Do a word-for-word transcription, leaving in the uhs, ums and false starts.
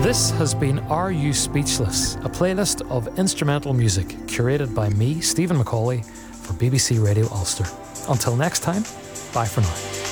This has been Are You Speechless, a playlist of instrumental music curated by me, Stephen McCauley, for B B C Radio Ulster. Until next time, bye for now.